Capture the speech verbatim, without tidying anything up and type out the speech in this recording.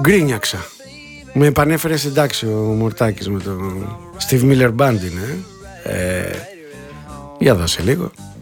γκρίνιαξα. Με επανέφερε στην τάξη ο Μουρτάκης με το Steve Miller Band είναι. Ε, για δώσε λίγο.